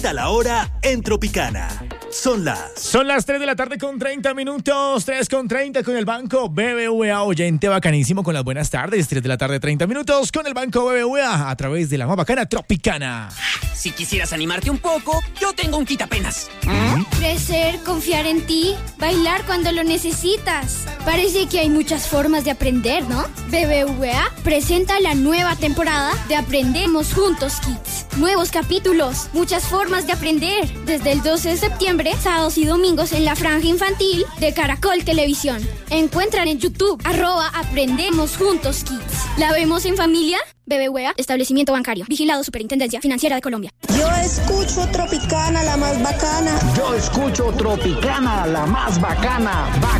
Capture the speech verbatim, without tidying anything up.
A la hora en Tropicana. Son las... Son las tres de la tarde con treinta minutos, tres con treinta con el Banco B B V A. Oyente bacanísimo con las buenas tardes, tres de la tarde, treinta minutos con el Banco B B V A a través de la más bacana Tropicana. Si quisieras animarte un poco, yo tengo un quitapenas. ¿Mm? Crecer, confiar en ti, bailar cuando lo necesitas. Parece que hay muchas formas de aprender, ¿no? B B V A presenta la nueva temporada de Aprendemos Juntos Kids. Nuevos capítulos, muchas formas de aprender. Desde el doce de septiembre, sábados y domingos en la franja infantil de Caracol Televisión. Encuentran en YouTube, arroba Aprendemos Juntos Kids. ¿La vemos en familia? B B V A, establecimiento bancario. Vigilado Superintendencia Financiera de Colombia. Yo escucho Tropicana, la más bacana. Yo escucho Tropicana, la más bacana. Bacana.